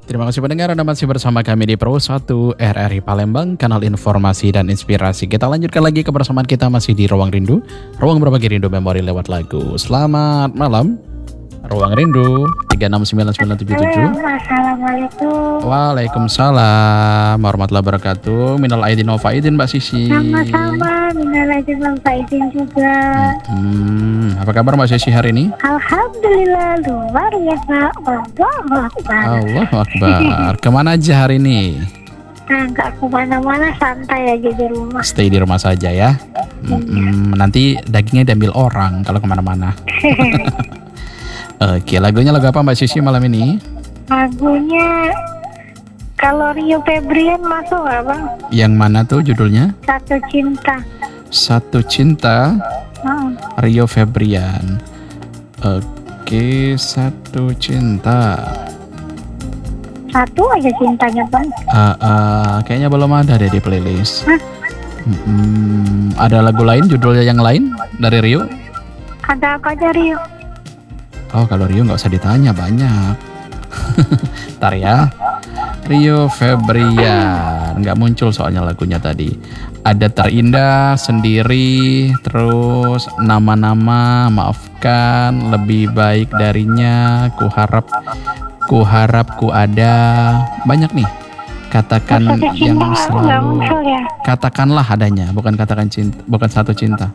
Terima kasih pendengar, Anda masih bersama kami di Pro 1 RRI Palembang, kanal informasi dan inspirasi. Kita lanjutkan lagi kebersamaan kita masih di Ruang Rindu, ruang berbagi rindu memori lewat lagu. Selamat malam, Ruang Rindu 369977. Assalamualaikum. Waalaikumsalam warahmatullahi wabarakatuh. Minal aidin wal faizin, Mbak Sisi. Sama-sama, minal aidin wal faizin juga. Apa kabar Mbak Sisi hari ini? Alhamdulillah, luar biasa. Allahu Akbar. Allahu Akbar. Kemana aja hari ini? Nggak kemana-mana, santai aja di rumah. Stay di rumah saja ya. Nanti dagingnya diambil orang kalau kemana-mana. Oke, lagunya lagu apa Mbak Sisi malam ini? Lagunya kalau Rio Febrian masuk nggak Bang? Yang mana tuh judulnya? Satu Cinta. Satu Cinta, Rio Febrian. Oke, Satu Cinta. Satu aja cintanya Bang. Kayaknya belum ada deh di playlist. Ada lagu lain, judulnya yang lain dari Rio? Ada apa aja Rio? Oh, kalau Rio nggak usah ditanya, banyak. Ntar ya. Rio Febrian, nggak muncul soalnya lagunya tadi. Ada Terindah, Sendiri, terus Nama-nama, Maafkan, Lebih Baik Darinya, Ku harap ku ada. Banyak nih. Katakan yang selalu. Ya? Katakanlah adanya, bukan katakan cinta, bukan Satu Cinta.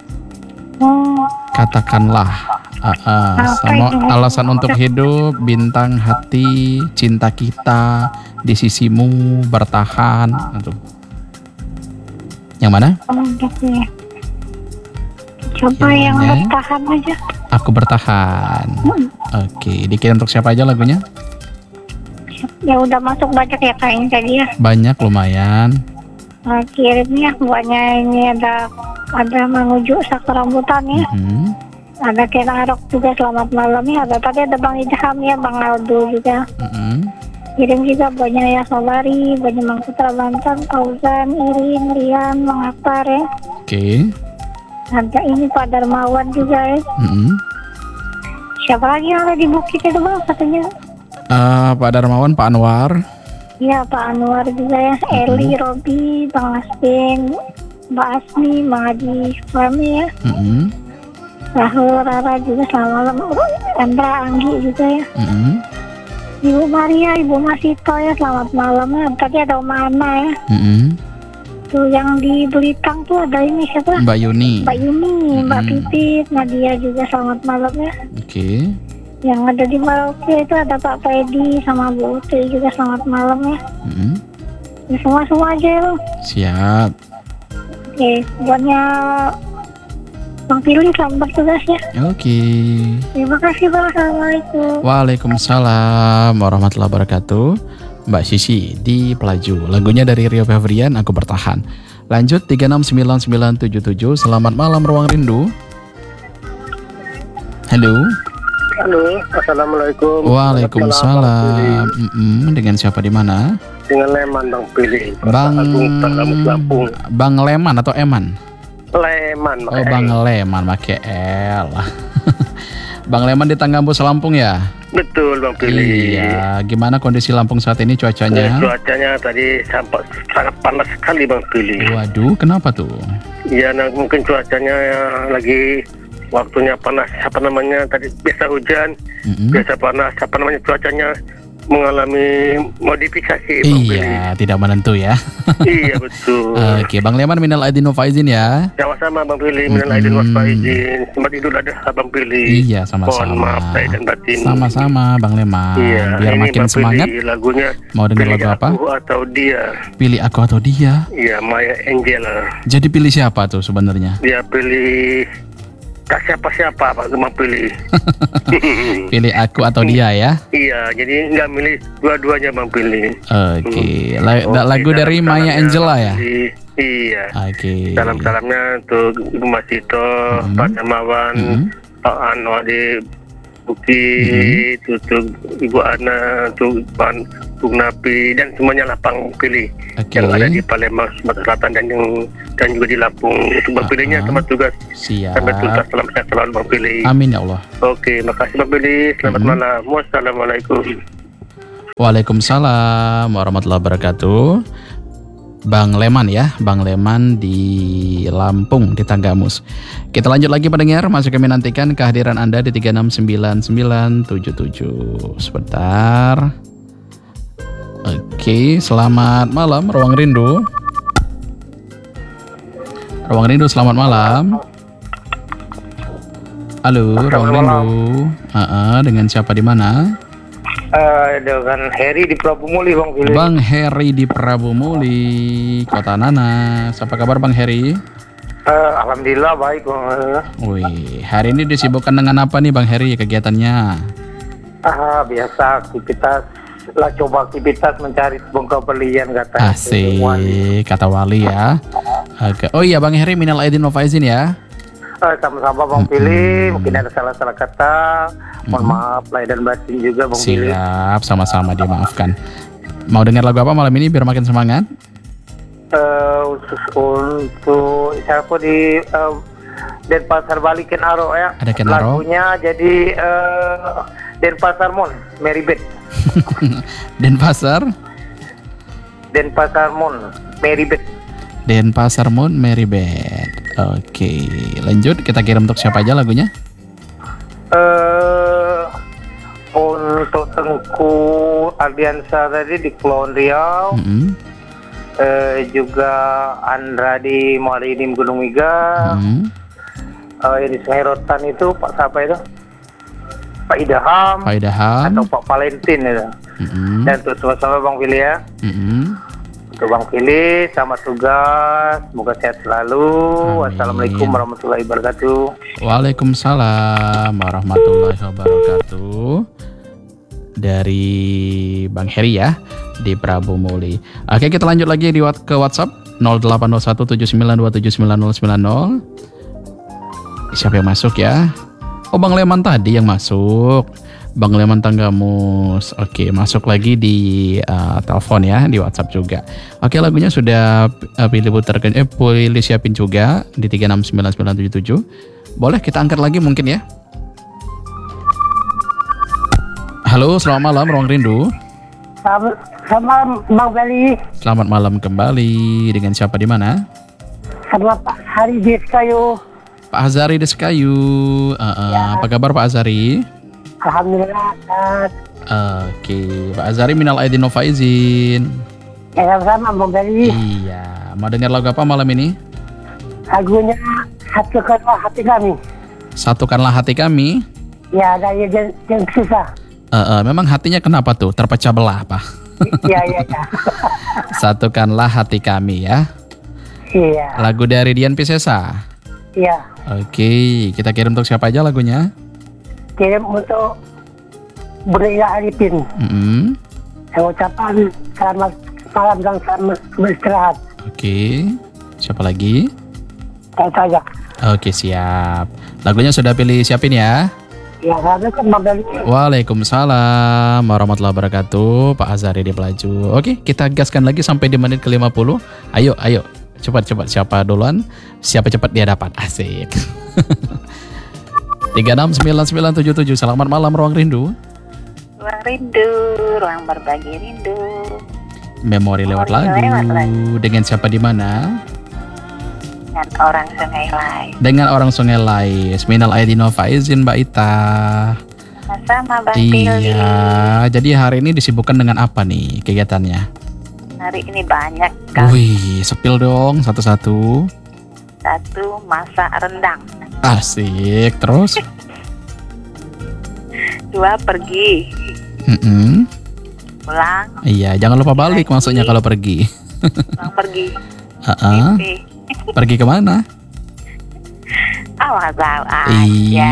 Katakanlah. Sama Alasan Untuk Hidup, Bintang Hati, Cinta Kita, Di Sisimu, Bertahan. Aduh. Yang mana? Gitu ya. Coba yang bertahan aja. Aku Bertahan. Oke, dikirim untuk siapa aja lagunya? Ya udah masuk banyak ya kayaknya tadi ya. Banyak, lumayan. Kirimnya banyak, ini ada Manguju Sakura Rambutan ya. Ada Kena Arok juga, selamat malam ya. Ada tadi ada Bang Idham ya, Bang Aldo juga. Kirim juga banyak ya, Sobari, banyak Mang Putra Banten, Fauzan, Irin, Rian, Mang Akbar ya. Oke. Ada ini Pak Darmawan juga ya. Siapa lagi yang ada di Bukit itu Bang katanya? Pak Darmawan, Pak Anwar. Iya Pak Anwar juga ya. Eli, Robi, Bang Aspin, Mbak Asmi, Bang Haji Fahmi ya. Rahul, Rara juga selamat malam. Andra, Anggi juga ya. Ibu Maria, Ibu Masito ya, selamat malam ya. Tadi ada Oma Ana ya. Tuh yang di Belitang tuh ada ini siapa? Mbak Yuni. Mbak Pipit, Nadia juga selamat malam ya. Oke. Yang ada di Merauke itu ada Pak Pedi sama Bu Uti juga selamat malam ya. Ya semua aja ya. Siap. Oke, buatnya Bang Pilih selamat bertugas ya. Oke. Terima kasih Bang. Assalamualaikum. Waalaikumsalam warahmatullahi wabarakatuh. Mbak Sisi di Pelaju. Lagunya dari Rio Febrian, Aku Bertahan. Lanjut 369977. Selamat malam Ruang Rindu. Halo. Halo, assalamualaikum. Waalaikumsalam. Dengan siapa di mana? Dengan Leman Bang Pilih. Lampung. Bang Leman atau Eman? Leman. Oh, Bang Leman pakai L. Bang Leman di Tanggamus Lampung ya? Betul Bang Pilih. Iya, gimana kondisi Lampung saat ini cuacanya? Cuacanya tadi sangat panas sekali Bang Pilih. Waduh, kenapa tuh? Ya, mungkin cuacanya lagi waktunya panas. Tadi biasa hujan, biasa panas. Cuacanya mengalami modifikasi Bang Pilih. Iya, tidak menentu ya. Iya betul. Oke, Bang Leman minal aidin wal faizin ya. Sama-sama Bang Pilih, minal aidin wal faizin. Selamat Idul Adha Bang Pilih. Iya, sama-sama. Mohon maaf lahir dan batin. Sama-sama Bang Leman. Iya, biar makin Bang semangat. Pilih, lagunya mau dengar lagu apa? Pilih Aku atau Dia. Pilih Aku atau Dia. Iya, Maya Angela. Jadi pilih siapa tuh sebenarnya? Dia pilih tak siapa-siapa Pak, cuma pilih. Pilih Aku atau Dia ya? Iya, jadi nggak milih dua-duanya Bang Pilih. Oke. Lagu dari Maya Angela ya? Iya. Oke. Salam-salamnya untuk Ibu Masito, Pak Darmawan, Pak Anwar di Bukti, untuk Ibu Ana, untuk Bung Napi, dan semuanya lapang pilih yang ada di Palembang, Sumatera Selatan, dan juga di Lampung. Untuk Bang Pilihnya tempat tugas. Siap. Sampai tuntas, salam sehat selalu Bang Pilih. Amin ya Allah. Oke, makasih Bang Pilih. Selamat malam. Wassalamualaikum. Waalaikumsalam warahmatullahi wabarakatuh. Bang Leman ya, Bang Leman di Lampung, di Tanggamus. Kita lanjut lagi pendengar, masih kami nantikan kehadiran Anda di 369977. Sebentar. Oke, selamat malam Ruang Rindu. Ruang Rindu, selamat malam. Halo, Ruang Rindu. Dengan siapa di mana? Dengan Heri di Prabu Muli, Bang Fili. Bang Heri di Prabu Muli, Kota Nanas. Apa kabar Bang Heri? Alhamdulillah baik, Bang. Wih, hari ini disibukkan dengan apa nih Bang Heri kegiatannya? Biasa aktivitas lah, coba aktivitas mencari bongkar belian kata. Asik, kata Wali ya. Oke. Oh iya Bang Heri, minal aidin wal faizin ya. Sama-sama Bang Fili, mungkin ada salah-salah kata. Mohon maaf lahir dan batin juga Bang Fili. Siap, sama-sama dimaafkan. Mau dengar lagu apa malam ini biar makin semangat? Khusus untuk siapa di Denpasar Bali Kenaro ya. Ada Kenaro. Lagunya jadi Denpasar Mon, Mary Beth. Denpasar Mon, Mary Beth. Denpasar Moon Mary Beth. Oke, lanjut kita kirim untuk siapa aja lagunya? Untuk Tengku Ardiansa tadi di Kepulauan Riau. Juga Andra di Marinim Gunung Miga. Yang di Sungai Rotan itu Pak siapa itu? Pak Idaham. Atau Pak Valentin itu. Dan untuk sama-sama Bang Fili ya. Untuk Bang Fili, selamat tugas, semoga sehat selalu. Amin. Wassalamualaikum warahmatullahi wabarakatuh. Waalaikumsalam warahmatullahi wabarakatuh. Dari Bang Heri ya, di Prabu Muli. Oke, kita lanjut lagi ke WhatsApp 082179279090. Siapa yang masuk ya? Oh, Bang Leman tadi yang masuk. Bang Leman Tanggamus. Oke, masuk lagi di telepon ya, di WhatsApp juga. Oke, lagunya sudah pilih siapin juga di 369977. Boleh kita angkat lagi mungkin ya? Halo, selamat malam Ruang Rindu. Selamat malam Bang Feli. Selamat malam kembali. Dengan siapa di mana? Sama Pak Hari di Sekayu. Pak Azari di Sekayu. Apa kabar Pak Azari? Alhamdulillah. Oke, Pak Azari minal aidin wal faizin. Ya, sama Bang Feli. Iya, mau dengar lagu apa malam ini? Lagunya Satukanlah Hati Kami. Satukanlah hati kami. Ya, dari yang susah. Memang hatinya kenapa tuh? Terpecah belah apa? Iya. Satukanlah hati kami ya. Iya. Lagu dari Dian Piscesa. Iya. Oke, kita kirim untuk siapa aja lagunya? Kirim untuk Bunda Arifin. Saya ucapkan selamat malam dan selamat beristirahat. Oke, siapa lagi? Saya saja. Oke, siap. Lagunya sudah pilih siapin ya? Ya, assalamualaikum Bang Feli. Waalaikumsalam warahmatullahi wabarakatuh. Pak Azari di Pelaju. Oke, kita gaskan lagi sampai di menit ke-50. Ayo. Cepat. Siapa duluan? Siapa cepat dia dapat. Asik. 369977. Selamat malam Ruang Rindu. Ruang Rindu, ruang berbagi rindu. Memori lewat lagu. Dengan siapa di mana? Dengan orang Sungai Lai. Dengan orang Sungai Lais. Minal aidin wal faizin Mbak Ita. Sama Bang Fili. Iya. Jadi hari ini disibukkan dengan apa nih kegiatannya? Hari ini banyak kan. Wih, sepil dong satu-satu. Satu, masak rendang. Asik. Terus? 2, pergi. Pulang. Iya, jangan lupa balik maksudnya kalau pergi. Pulang pergi. Pergi kemana? Awas aja.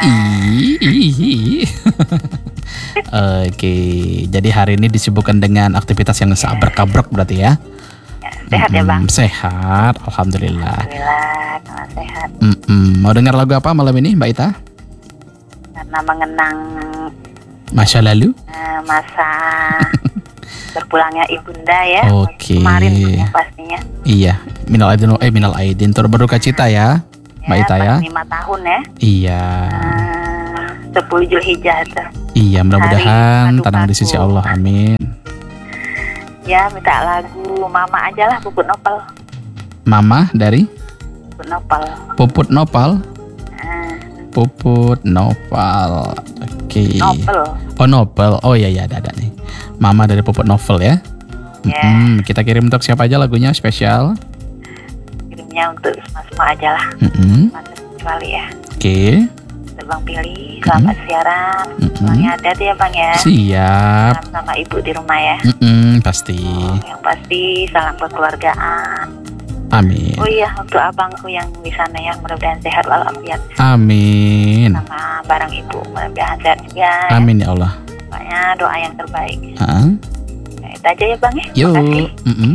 Oke, jadi hari ini disibukkan dengan aktivitas yang sabrek-kabrek berarti ya? Sehat ya Bang? Sehat, alhamdulillah. Alhamdulillah, kalau sehat. Mau dengar lagu apa malam ini Mbak Ita? Karena mengenang Masa lalu? Masa berpulangnya ibunda ya. Oke. Kemarin ya pastinya. Iya, minal aidin turut berduka cita ya, Mbak Ita ya. 5 tahun ya. Iya. 10 Zulhijjah itu. Iya, mudah-mudahan tenang di sisi Allah. Amin. Ya, minta lagu Mama aja lah, Puput Nopal. Mama dari? Puput Nopal. Puput Nopal? Puput Nopal. Oke. Nopal. Oh, Nopal. Oh iya, ada nih. Mama dari Puput Novel ya. Kita kirim untuk siapa aja lagunya spesial? Kirimnya untuk semua aja lah. Kecuali ya. Oke. Bang Pilih, selamat siaran. Semuanya ada ya Bang ya. Siap. Salam sama ibu di rumah ya. Pasti. Yang pasti salam kekeluargaan. Amin. Oh iya, untuk abangku yang di sana ya, mudah-mudahan sehat walafiat. Amin. Sama barang ibu, mudah-mudahan sehat juga. Amin ya Allah. Pokoknya doa yang terbaik. Itu aja ya Bang ya. Yuk.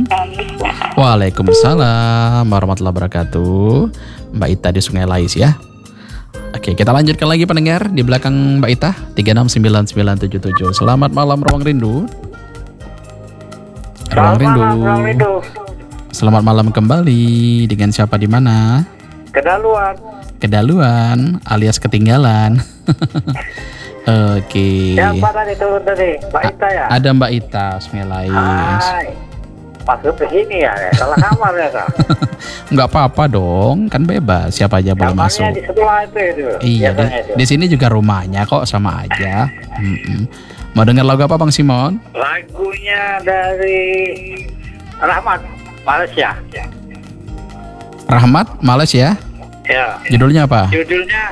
Waalaikumsalam warahmatullahi wabarakatuh. Mbak Ita di Sungai Lais ya. Oke, kita lanjutkan lagi pendengar di belakang Mbak Ita 369977. Selamat malam Ruang Rindu. Ruang Rindu. Selamat malam kembali. Dengan siapa di mana? Kedaluan alias ketinggalan. Oke. Siapa tadi turun tadi? Mbak Ita ya? Ada Mbak Ita Sungai Lais. Hai. Masuk ke sini ya, salah kamar ya Kak? Nggak apa-apa dong, kan bebas, siapa aja boleh masuk. Kamarnya di sebelah itu. Iya, di sini juga rumahnya kok, sama aja. Mau dengar lagu apa Bang Simon? Lagunya dari Rahmat, Malaysia. Rahmat, Malaysia? Ya. Judulnya apa? Judulnya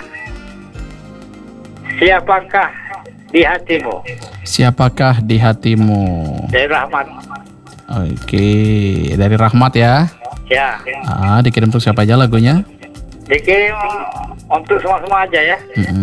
Siapakah di Hatimu? Siapakah di Hatimu? Dari Rahmat. Oke, dari Rahmat ya. Ya. Dikirim untuk siapa aja lagunya? Dikirim untuk semua aja ya.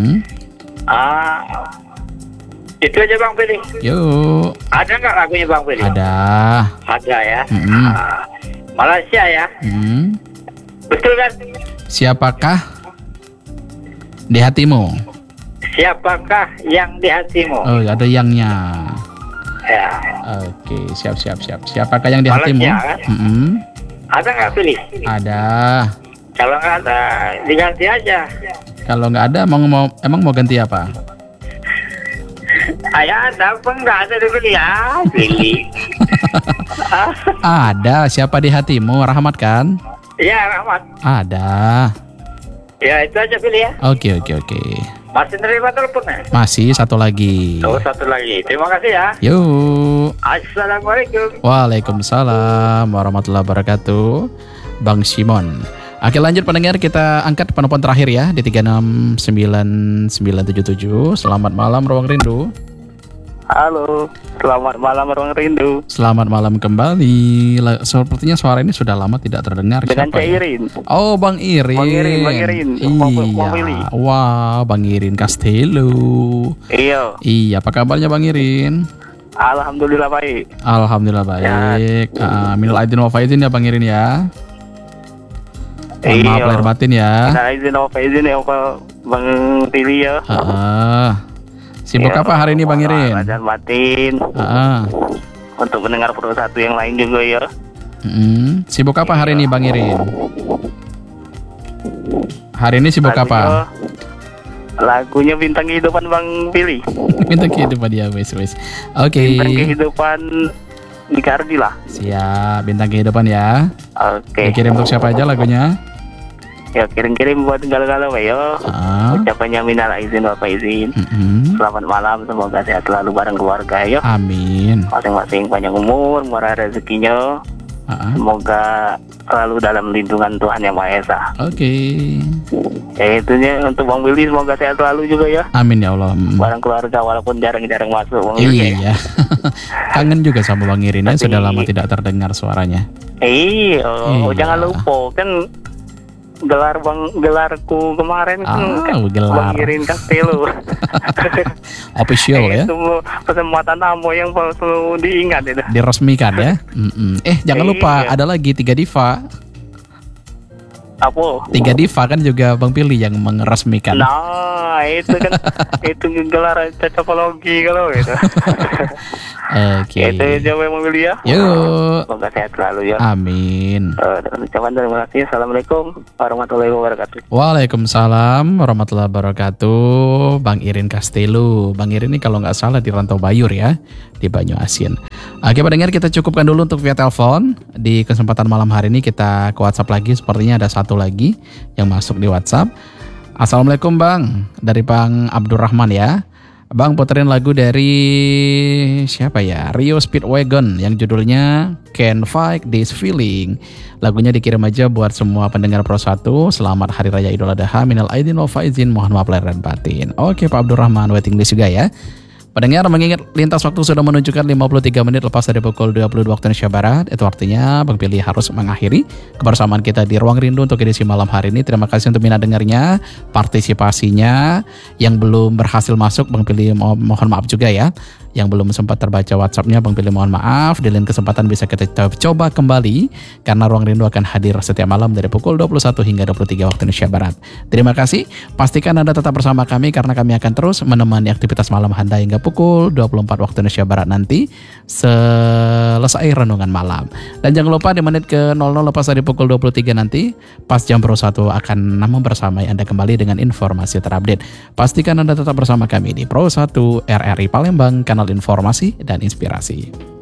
Itu aja Bang Pilih. Yuk. Ada nggak lagunya Bang Pilih? Ada ya. Malaysia ya. Betul kan? Siapakah di hatimu? Siapakah yang di hatimu? Oh, ada yangnya. Ya. Oke, siap. Siapakah yang di hatimu? Kan? Ada nggak Pilih? Ada. Kalau nggak ada, diganti aja. Kalau nggak ada, emang mau ganti apa? Ada apa nggak ada dipilih ya? Pilih. Ada. Siapa di hatimu? Rahmat kan? Iya, Rahmat. Ada. Ya, itu aja Pilih ya. Oke. Masih nerima teleponnya? Masih satu lagi. Satu lagi. Terima kasih ya. Yuk. Assalamualaikum. Waalaikumsalam warahmatullahi wabarakatuh. Bang Simon. Oke, lanjut pendengar, kita angkat penelpon terakhir ya di 369977. Selamat malam Ruang Rindu. Halo, selamat malam Ruang Rindu. Selamat malam kembali. Sepertinya suara ini sudah lama tidak terdengar. Dengan Cak ya? Irin. Oh, Bang Irin. Bang Irin. Iya. Wah, Bang Irin Castello. Iya, apa kabarnya Bang Irin? Alhamdulillah baik. Alhamdulillah baik. Ya. Minal aidin wal faizin ya Bang Irin ya. Maaf lahir batin ya. Minal aidin wal faizin ya Bang Tili ya. Sibuk apa hari ini Bang Irin? Lahir batin. Untuk mendengar Pro 1 yang lain juga ya. Sibuk apa hari ini Bang Irin? Hari ini sibuk apa? Lagunya Bintang Kehidupan Bang Pilih. Bintang Kehidupan ya, wes. Oke. Bintang Kehidupan di Kardi lah. Siap, Bintang Kehidupan ya. Oke. Kirim untuk siapa aja lagunya? Ya, kirim buat galau-galau ya. Ucapannya minal aizin wal faizin. Selamat malam, semoga sehat selalu bareng keluarga ya. Amin. Masing-masing panjang umur, murah rezekinya. Semoga selalu dalam lindungan Tuhan Yang Maha Esa. Oke. Ya, itunya untuk Bang Willy, semoga sehat selalu juga ya. Amin ya Allah. Bareng keluarga walaupun jarang-jarang masuk Bang Willy. Iya. Kangen juga sama Bang Irin ya, sudah lama tidak terdengar suaranya. Iya. Jangan lupa kan gelarku kemarin kan gelar. Bang Irin Castello. Official ya. Itu kesempatan tamu yang perlu diingat itu. Diresmikan ya. Jangan lupa ada lagi 3 diva. Apa? 3 diva kan juga Bang Pilih yang meresmikan. Nah, itu kan itu gelar cocokologi kalau gitu. Oke. Itu jawab yang mobil ya. Yuk. Semoga sehat selalu ya. Amin. Dengan ucapan terima kasih. Assalamualaikum warahmatullahi wabarakatuh. Waalaikumsalam warahmatullahi wabarakatuh. Bang Irin Castello. Bang Irin ini kalau nggak salah di Rantau Bayur ya, di Banyu Asin. Oke pendengar, kita cukupkan dulu untuk via telepon. Di kesempatan malam hari ini kita ke WhatsApp lagi. Sepertinya ada satu lagi yang masuk di WhatsApp. Assalamualaikum Bang, dari Bang Abdurrahman ya. Bang puterin lagu dari siapa ya? Rio Speedwagon yang judulnya Can't Fight This Feeling. Lagunya dikirim aja buat semua pendengar Pro 1. Selamat Hari Raya Idul Adha. Minal aidin wal faizin, mohon maaf lahir dan batin. Oke Pak Abdurrahman, waiting list juga ya. Pendengar, mengingat lintas waktu sudah menunjukkan 53 menit lepas dari pukul 22 waktu Indonesia Barat. Itu artinya Bang Billy harus mengakhiri kebersamaan kita di Ruang Rindu untuk edisi malam hari ini. Terima kasih untuk minat dengarnya, partisipasinya. Yang belum berhasil masuk, Bang Billy mohon maaf juga ya. Yang belum sempat terbaca WhatsApp-nya, Bang Billy mohon maaf. Di lain kesempatan bisa kita coba kembali, karena Ruang Rindu akan hadir setiap malam dari pukul 21 hingga 23 waktu Indonesia Barat. Terima kasih. Pastikan Anda tetap bersama kami, karena kami akan terus menemani aktivitas malam Anda hingga pukul 24 waktu Indonesia Barat nanti selesai renungan malam. Dan jangan lupa di menit ke 00 lepas dari pukul 23 nanti, pas jam Pro 1 akan membersamai Anda kembali dengan informasi terupdate. Pastikan Anda tetap bersama kami di Pro 1 RRI Palembang, kanal informasi dan inspirasi.